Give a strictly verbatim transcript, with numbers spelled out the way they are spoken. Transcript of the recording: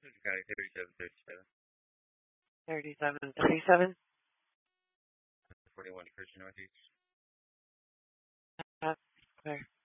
County, thirty-seven thirty-seven. thirty-seven thirty-seven. forty-one Christian Northeast. That's clear.